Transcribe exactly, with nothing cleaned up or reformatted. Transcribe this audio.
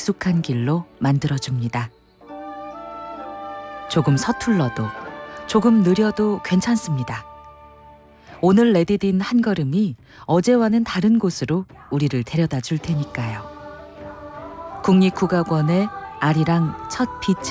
익숙한 길로 만들어줍니다. 조금 서툴러도, 조금 느려도 괜찮습니다. 오늘 내디딘 한 걸음이 어제와는 다른 곳으로 우리를 데려다 줄 테니까요. 국립국악원의 아리랑 첫 빛을